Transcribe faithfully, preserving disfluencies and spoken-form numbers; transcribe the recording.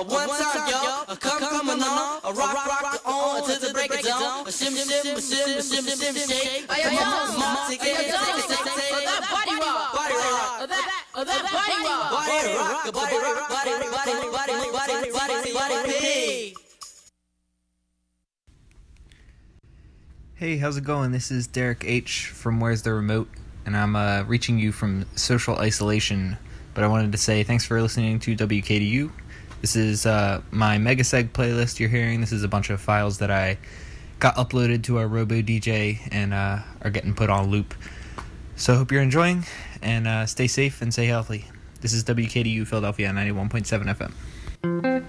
A one time, y'all. A come, come on. A rock, rock, on until the break of dawn. A shim, shim, shim, shim, shim, shake. I am a mom to get it. That body rock. Body rock. That, that body rock. Body rock. Body rock. Body rock. Body rock. Body rock. Body rock. Body rock. Body rock. Hey, how's it going? This is Derek H. from Where's the Remote, and I'm uh, reaching you from social isolation, but I wanted to say thanks for listening to W K D U. This is uh, my Megaseg playlist you're hearing. This is a bunch of files that I got uploaded to our Robo D J and uh, are getting put on loop. So I hope you're enjoying, and uh, stay safe and stay healthy. This is W K D U Philadelphia ninety-one point seven F M.